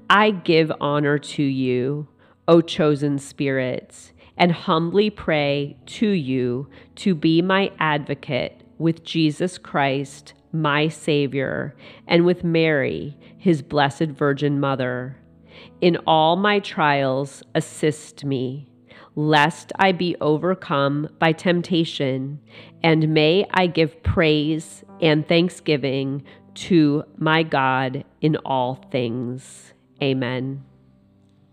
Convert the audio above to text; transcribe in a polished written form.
I give honor to you, O chosen spirits, and humbly pray to you to be my advocate with Jesus Christ, my Savior, and with Mary, his blessed Virgin Mother. In all my trials, assist me, lest I be overcome by temptation, and may I give praise and thanksgiving to my God in all things. Amen.